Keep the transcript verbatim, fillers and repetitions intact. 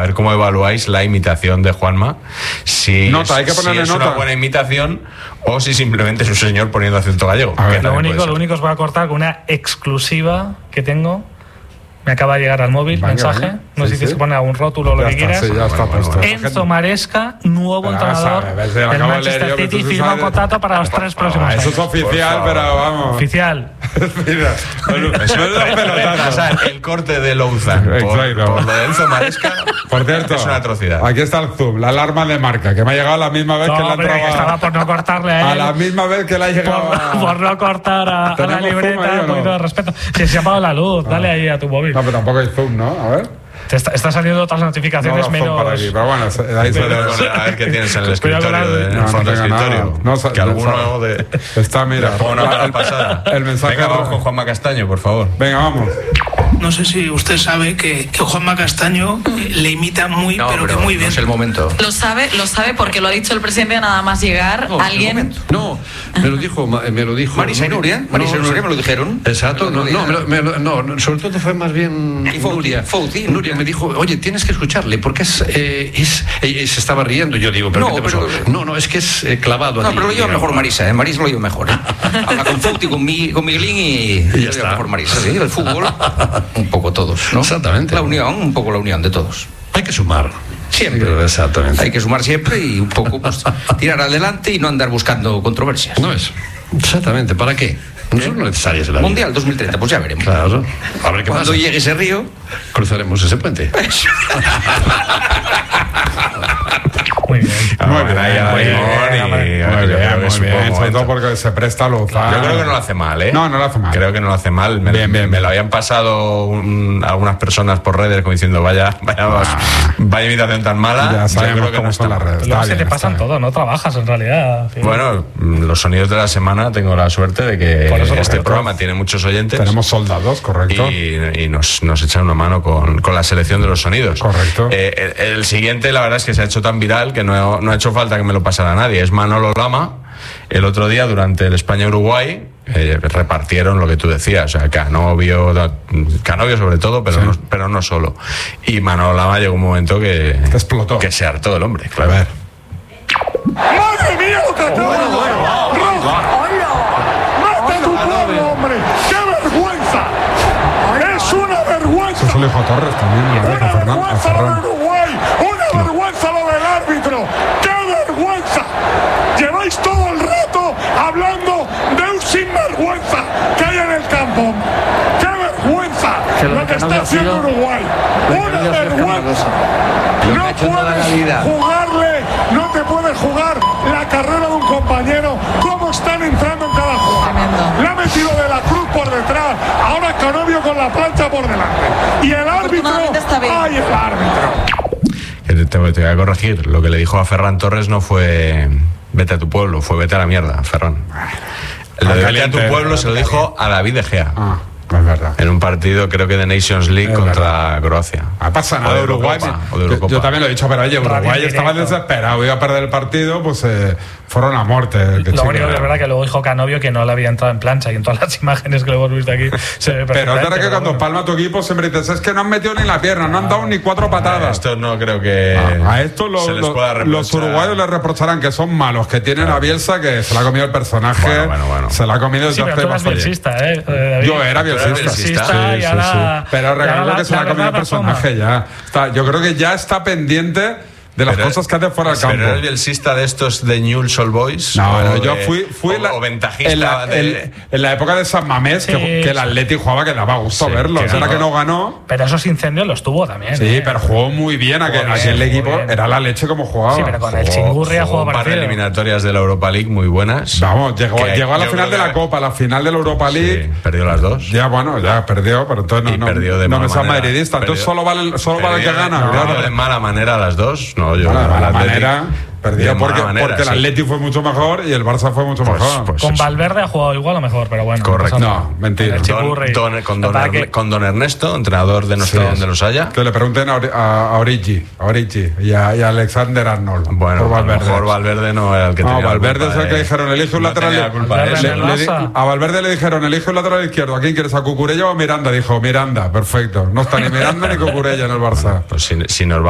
a ver cómo evaluáis la imitación de Juanma. Si nota, es, hay que ponerle si es nota. una buena imitación o si simplemente es un señor poniendo acento gallego. A ver, lo único, lo único os voy a cortar con una exclusiva que tengo. Me acaba de llegar al móvil, Venga, mensaje. venga. No Sí, sé si sí. se pone algún rótulo o lo Ya que está, quieras. sí, ya está Bueno, puesto. bueno, Enzo Maresca, nuevo Ah, entrenador sabe, ves, lo del acabo de leer Manchester yo, City, pero tú firma un sabes- contrato para los tres próximos Ah, años. eso es oficial, Por favor. pero vamos. Oficial. Mira, no, no, no es un pelotazo. O sea, el corte de Louzan por, Exacto. por lo de Enzo Maresca Por cierto, es una atrocidad. aquí está el zoom, la alarma de marca, que me ha llegado a la misma vez No, que le ha hombre, que entrado estaba a, por no cortarle a a él. la misma vez que le ha llegado Por, a... por no cortar a, a la ¿Tenemos zoom ahí libreta, o un no? poquito de respeto. Si se ha apagado la luz, dale ahí a tu móvil. No, pero tampoco hay zoom, ¿no? A ver. Te está, está saliendo otras No notificaciones da zoom menos. para aquí, pero bueno, se- ahí se Cuidado con- a ver qué tienes en el Cuidado con escritorio, la- de- en No, el no fondo del tenga nada. escritorio. No sa- que no alguno sabe. de... Está, mira. Como una mala pasada. El mensaje... Venga, vamos con Juanma Castaño, por favor. Venga, vamos. No sé si usted sabe que, que Juanma Castaño eh, le imita muy, No, pero, pero que muy no bien. es el momento. Lo sabe, lo sabe porque lo ha dicho el presidente nada más llegar. No, es el Alguien. momento. No, me lo dijo, ma- me lo dijo. Marisa y Nuria, Marisa y No, Nuria me lo dijeron. Exacto, no, El otro no, día. me lo- me lo- no, no, sobre todo fue más bien Y Fouti, Nuria. Fouti, Nuria Nuria. me dijo, oye, tienes que escucharle, porque es, eh, es eh, se estaba riendo. Yo digo, pero No, ¿qué te pasó? pero- No, no, es que es eh, clavado. No, a ti, pero lo lleva digamos. mejor Marisa, ¿eh? Marisa lo lleva mejor. ¿eh? Habla con Fouti, con, mi, con Miguelín y, y ya lo lleva está. mejor Marisa. Sí, el fútbol, un poco todos, ¿no? Exactamente. La unión, un poco la unión de todos. Hay que sumar. Siempre. Exactamente. Hay que sumar siempre y un poco pues, tirar adelante y no andar buscando controversias. No es. Exactamente, ¿para qué? No son necesarias en la vida. Mundial dos mil treinta, pues ya veremos. Claro. A ver qué Cuando pasa. llegue ese río, Cruzaremos ese puente. Muy bien. Muy bien, ahí a la muy bien, limón y- muy yo bien, creo que muy es un bien, buen sobre momento. todo porque se presta lo Yo creo que no lo hace mal, ¿eh? No, no lo hace mal. Creo que no lo hace mal. Me, Bien, bien, me bien. lo habían pasado un- algunas personas por redes como diciendo, vaya, vaya, vaya imitación tan mala. Ya Yo sabemos creo que cómo no son está las mal. redes. Luego Está se te bien, pasan está bien. todo, no trabajas en realidad. Sí. Bueno, los sonidos de la semana tengo la suerte de que Por eso, este correcto. programa tiene muchos oyentes. Tenemos soldados, correcto. Y, y nos, nos echan una mano con, con la selección de los sonidos. Correcto. Eh, el, el siguiente, la verdad es que se ha hecho tan viral que no, no ha hecho falta que me lo pasara nadie. Es Manolo Lama. El otro día, durante el España-Uruguay, eh, repartieron lo que tú decías, o sea, Canovio, da- Canovio sobre todo, pero, Sí. no, pero no solo. Y Manolo Lama llegó un momento que, Que explotó. que se hartó el hombre. A Claro. ver. ¡Madre mía lo que acaba de ver! ¡Roja! ¡Mata a tu pueblo, hombre! ¡Qué vergüenza! ¡Es una vergüenza! Eso se lo dijo a Torres también, ¿no? A ¡Una Fernán- a vergüenza lo Ferran. de Uruguay! ¡Una vergüenza lo del árbitro! ¡Qué vergüenza! Lleváis todo el rato hablando de un sinvergüenza que hay en el campo. ¡Qué vergüenza! Lo que está haciendo Uruguay. ¡Una vergüenza! No puedes jugarle, no te puedes jugar la carrera de un compañero. ¿Cómo están entrando en cada jugada? Tremendo. Le ha metido de la cruz por detrás, ahora Canovio con la plancha por delante. Y el árbitro, Afortunadamente está bien. ¡ay, el árbitro! Que Te, te, te voy a corregir. Lo que le dijo a Ferran Torres no fue vete a tu pueblo, fue vete a la mierda, Ferran. El de vete a tu caliente, pueblo se lo dijo a David De Gea. Ah, es verdad. En un partido, creo que de Nations League Es contra Croacia. No pasa O nada de de Uruguay. Eurocopa, sí. o de yo, Eurocopa. yo también lo he dicho, pero oye, Uruguay Radio estaba directo. desesperado, iba a perder el partido, pues eh, fueron a muerte. Que Lo chico, único que es eh. verdad que luego dijo Canovio que no le había entrado en plancha y en todas las imágenes que lo hemos visto aquí se ve Pero es verdad perfectamente, que cuando bueno. palma tu equipo siempre dices, es que no han metido ni la pierna, no han dado ni cuatro A patadas. esto no creo que A, a esto lo- se les lo- pueda reprochar. los uruguayos les reprocharán que son malos, que tienen a Bielsa, que se la ha comido el personaje, Bueno, bueno, bueno. se la ha comido desde Sí, pero hace tú eras bastante. bielsista, ¿eh? eh, David? Yo era Tú eras bielsista. bielsista. Sí, y sí, ahora- sí. Pero y ahora recuerdo la- que se la ha la comido el verdad asoma. personaje ya. Está, yo creo que ya está pendiente de las Pero- cosas que hace fuera del campo. ¿Pero eres bielsista de estos de Newell's Old Boys? No, o no, yo de- fui, fui o, la- o ventajista en, la, de... en- en la época de San Mamés, Sí, que, que el sí. Atleti jugaba que daba gusto Sí, verlo. que Era ganó. que no ganó. Pero esos incendios los tuvo también. Sí, ¿eh? pero jugó muy bien. Aquel, Jugó bien, aquel jugó equipo bien. era la leche como jugaba. Sí, pero con el Jugó- Chingurri ha jugó jugado un par de parecido. eliminatorias de la Europa League muy buenas. Vamos, llegó, Que llegó a la yo final de creo la que- Copa, a la final de la Europa League. Sí, perdió las dos. Ya, bueno, ya perdió, pero entonces no, Y no, perdió de no me mala seas manera. madridista. Entonces Perdió- solo vale, solo vale el que Perdió de- gana. no, claro. de mala manera las dos. No, yo Bueno, de el mala Atleti- manera. Perdió de mala porque, manera, porque el sí. Atleti fue mucho mejor y el Barça fue mucho Pues- mejor. pues Con eso. Valverde ha jugado igual o mejor, pero bueno. Correcto. pasa nada. No, mentira. El Don- Chingurri. don- con, don Para Erne- que- con don Ernesto, entrenador de nuestro Sí. donde los haya. Que le pregunten a, Ori- a, a Origi, a Origi y a, y a Alexander Arnold. Bueno, por a lo Valverde. mejor Valverde no era el que No, tenía la Valverde culpa es el de- que dijeron, elige un no lateral. tenía la culpa de Valverde eso. en el Le- le di- Barça. a Valverde le dijeron, elige un lateral izquierdo. ¿A quién quieres? ¿A Cucurella o a Miranda? Dijo, Miranda, perfecto. No está ni Miranda ni Cucurella en el Barça. Pues si, si nos